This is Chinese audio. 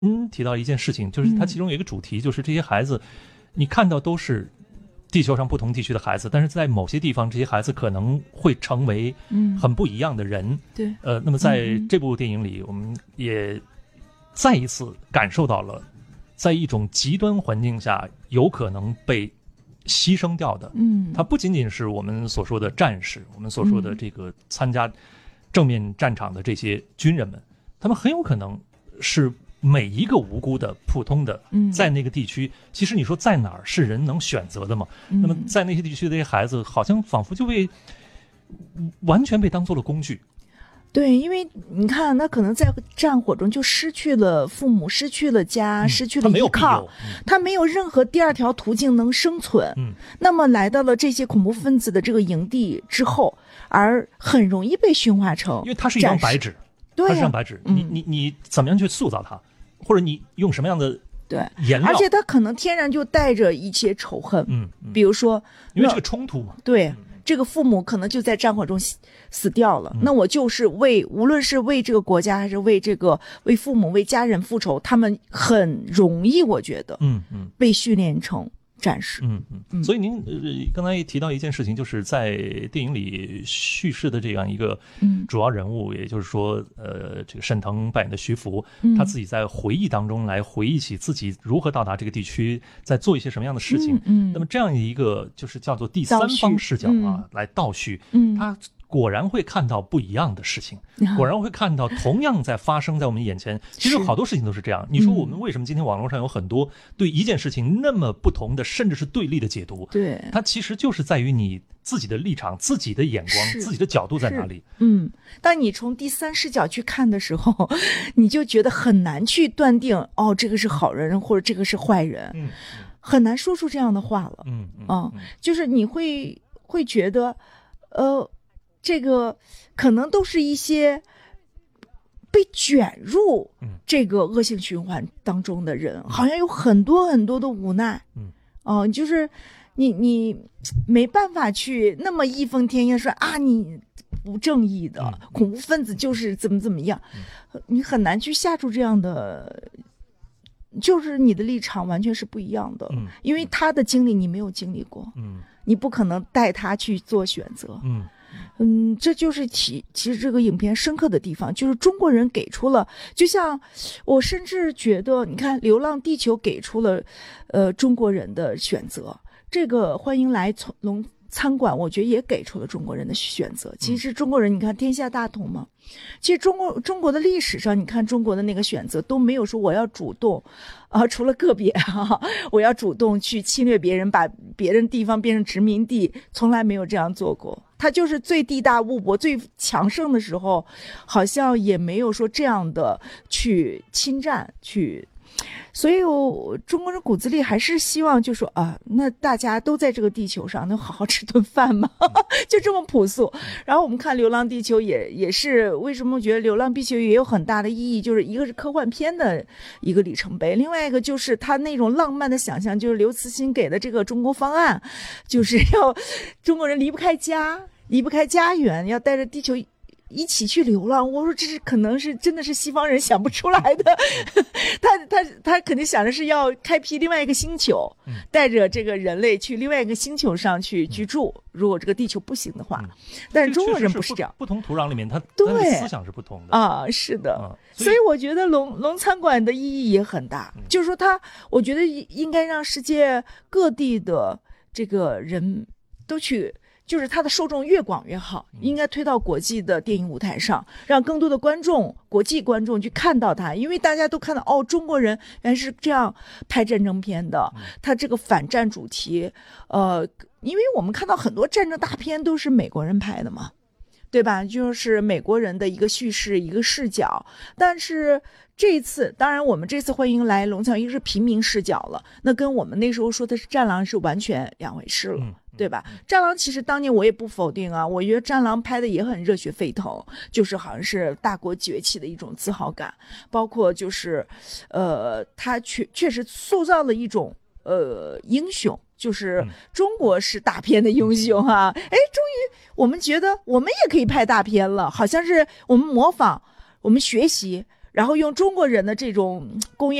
提到一件事情，就是它其中有一个主题，就是这些孩子，你看到都是地球上不同地区的孩子，但是在某些地方，这些孩子可能会成为很不一样的人。 对， 那么在这部电影里，我们也再一次感受到了，在一种极端环境下有可能被牺牲掉的。它不仅仅是我们所说的战士，我们所说的这个参加正面战场的这些军人们，他们很有可能是每一个无辜的普通的在那个地区，其实你说在哪儿是人能选择的吗？那么在那些地区的这些孩子好像仿佛就完全被当做了工具。 对，因为你看他可能在战火中就失去了父母，失去了家，失去了依靠，他没有任何第二条途径能生存。那么来到了这些恐怖分子的这个营地之后，而很容易被驯化成， 因为他是一张白纸。 对、 它是张白纸，你怎么样去塑造它，或者你用什么样的颜料？ 而且他可能天然就带着一些仇恨，比如说因为这个冲突嘛， 对，这个父母可能就在战火中死掉了，那我就是无论是为这个国家还是为父母为家人复仇，他们很容易，我觉得，被训练成战士。 所以您刚才提到一件事情，就是在电影里叙事的这样一个主要人物，也就是说这个沈腾扮演的徐福，他自己在回忆当中来回忆起自己如何到达这个地区，在做一些什么样的事情。那么这样一个就是叫做第三方视角来倒叙，他果然会看到不一样的事情，果然会看到同样在发生在我们眼前。其实好多事情都是这样。你说我们为什么今天网络上有很多对一件事情那么不同的，甚至是对立的解读？ 对， 它其实就是在于你自己的立场、自己的眼光、自己的角度在哪里。 当你从第三视角去看的时候，你就觉得很难去断定，这个是好人或者这个是坏人，很难说出这样的话了。就是你会觉得，这个可能都是一些被卷入这个恶性循环当中的人，好像有很多很多的无奈。就是你没办法去那么义愤填膺说你不正义的恐怖分子就是怎么样，你很难去下出这样的，就是你的立场完全是不一样的。因为他的经历你没有经历过，你不可能带他去做选择。这就是其实这个影片深刻的地方，就是中国人给出了，就像我甚至觉得，你看《流浪地球》给出了中国人的选择，这个欢迎来龙餐馆，我觉得也给出了中国人的选择。其实中国人，你看天下大同嘛，其实中国的历史上，你看中国的那个选择都没有说我要主动除了个别我要主动去侵略别人，把别人地方变成殖民地，从来没有这样做过。他就是最地大物博、最强盛的时候，好像也没有说这样的去侵占去。所以中国人骨子里还是希望就说那大家都在这个地球上能好好吃顿饭吗？就这么朴素。然后我们看《流浪地球》也是为什么我觉得《流浪地球》也有很大的意义，就是一个是科幻片的一个里程碑，另外一个就是他那种浪漫的想象，就是刘慈欣给的这个中国方案，就是要中国人离不开家，离不开家园，要带着地球一起去流浪。我说这是可能是真的是西方人想不出来的他肯定想的是要开辟另外一个星球，带着这个人类去另外一个星球上去居住，如果这个地球不行的话。但是中国人不是这样， 不同土壤里面他的思想是不同的是的。所以我觉得龙餐馆的意义也很大，就是说我觉得应该让世界各地的这个人都去，就是它的受众越广越好，应该推到国际的电影舞台上，让更多的国际观众去看到它。因为大家都看到中国人原来是这样拍战争片的，它这个反战主题因为我们看到很多战争大片都是美国人拍的嘛，对吧？就是美国人的一个叙事一个视角。但是这一次当然我们这次欢迎来龙餐一个是平民视角了，那跟我们那时候说的是战狼是完全两回事了，对吧？战狼其实当年我也不否定我觉得战狼拍的也很热血沸腾，就是好像是大国崛起的一种自豪感，包括就是他确实塑造了一种英雄，就是中国是大片的英雄终于我们觉得我们也可以拍大片了，好像是我们模仿我们学习， 然后用中国人的这种工业